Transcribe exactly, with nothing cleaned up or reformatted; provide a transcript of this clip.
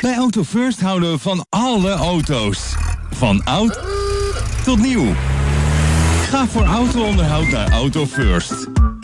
Bij Auto First houden we van alle auto's. Van oud tot nieuw. Ga voor auto-onderhoud naar Auto First.